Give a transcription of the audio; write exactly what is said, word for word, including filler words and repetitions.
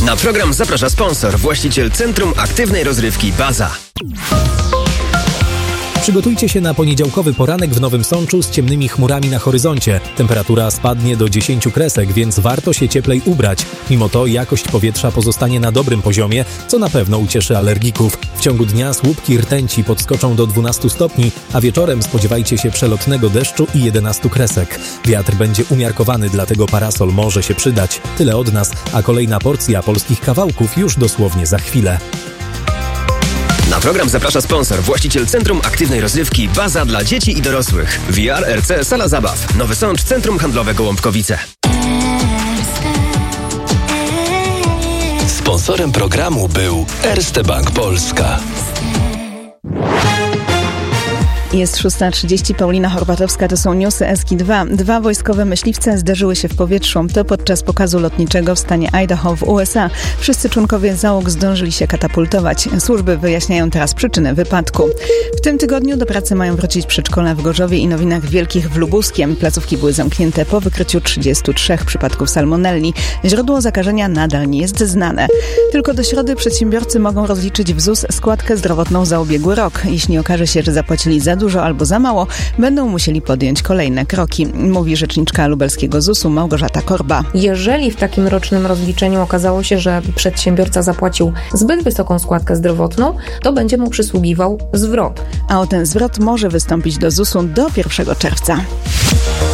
Na program zaprasza sponsor, właściciel Centrum Aktywnej Rozrywki Baza. Przygotujcie się na poniedziałkowy poranek w Nowym Sączu z ciemnymi chmurami na horyzoncie. Temperatura spadnie do dziesięciu kresek, więc warto się cieplej ubrać. Mimo to jakość powietrza pozostanie na dobrym poziomie, co na pewno ucieszy alergików. W ciągu dnia słupki rtęci podskoczą do dwunastu stopni, a wieczorem spodziewajcie się przelotnego deszczu i jedenastu kresek. Wiatr będzie umiarkowany, dlatego parasol może się przydać. Tyle od nas, a kolejna porcja polskich kawałków już dosłownie za chwilę. Na program zaprasza sponsor, właściciel Centrum Aktywnej Rozrywki Baza dla dzieci i dorosłych. V R R C Sala Zabaw. Nowy Sącz, Centrum Handlowe Gołąbkowice. Sponsorem programu był Erste Bank Polska. Jest szósta trzydzieści, Paulina Horbatowska, to są newsy Eski dwa. Dwa wojskowe myśliwce zderzyły się w powietrzu. To podczas pokazu lotniczego w stanie Idaho w U S A. Wszyscy członkowie załóg zdążyli się katapultować. Służby wyjaśniają teraz przyczynę wypadku. W tym tygodniu do pracy mają wrócić przedszkola w Gorzowie i Nowinach Wielkich w Lubuskiem. Placówki były zamknięte po wykryciu trzydziestu trzech przypadków salmonelli. Źródło zakażenia nadal nie jest znane. Tylko do środy przedsiębiorcy mogą rozliczyć w Z U S składkę zdrowotną za ubiegły rok. Jeśli okaże się, że zapłacili za dużo albo za mało, będą musieli podjąć kolejne kroki, mówi rzeczniczka lubelskiego Z U S-u Małgorzata Korba. Jeżeli w takim rocznym rozliczeniu okazało się, że przedsiębiorca zapłacił zbyt wysoką składkę zdrowotną, to będzie mu przysługiwał zwrot. A o ten zwrot może wystąpić do Z U S-u do pierwszego czerwca.